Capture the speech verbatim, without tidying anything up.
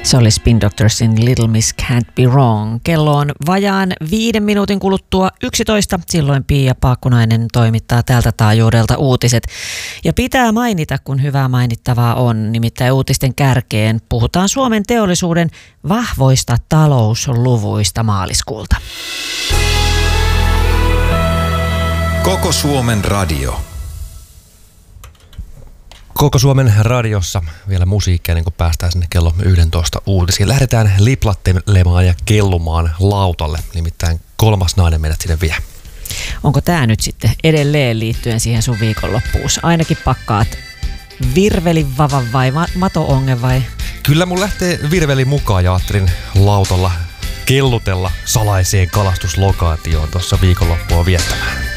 Se oli Spin Doctorsin Little Miss Can't Be Wrong. Kello on vajaan viiden minuutin kuluttua yksitoista. Silloin Pia Paakkunainen toimittaa tältä taajuudelta uutiset. Ja pitää mainita, kun hyvää mainittavaa on, nimittäin uutisten kärkeen puhutaan Suomen teollisuuden vahvoista talousluvuista maaliskuulta. Koko Suomen radio. Koko Suomen radiossa vielä musiikkia, niin kun päästään sinne kello yksitoista uutisiin. Lähdetään liplattelemaan ja kellumaan lautalle, nimittäin kolmas nainen meidät sinne vie. Onko tämä nyt sitten edelleen liittyen siihen sun viikonloppuun? Ainakin pakkaat virvelivavan vai mato-ongen vai? Kyllä mun lähtee virveli mukaan ja ajattelin lautalla kellutella salaiseen kalastuslokaatioon tuossa viikonloppua viettämään.